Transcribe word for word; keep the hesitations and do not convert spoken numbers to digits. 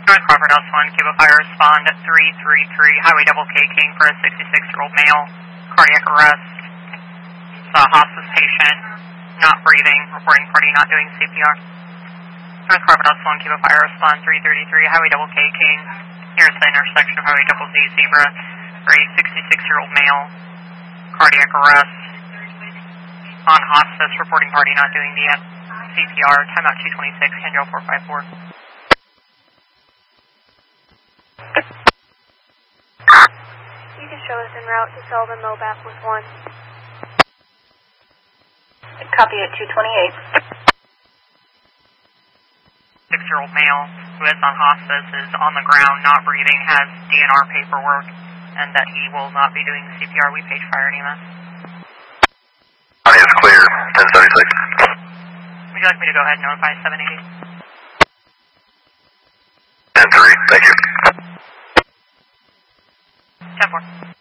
North Crawford House one, Cuba Fire, respond at three three three, Highway Double K King for a sixty-six-year-old male, cardiac arrest. It's a hospice patient, not breathing, reporting party not doing C P R. North Crawford House one, Cuba Fire, respond three thirty-three, Highway Double K King, here's the intersection of Highway Double Z Zebra for a sixty-six-year-old male, cardiac arrest, on hospice, reporting party not doing the C P R, timeout two twenty-six, handrail four five four. You can show us en route to Sullivan Mobap with one. Copy at two twenty-eight. Six-year-old male who is on hospice is on the ground, not breathing, has D N R paperwork, and that he will not be doing C P R. We page fire and E M S. Body is clear, ten seventy-six. Would you like me to go ahead and notify seven eighty? ten three, thank you. ten four.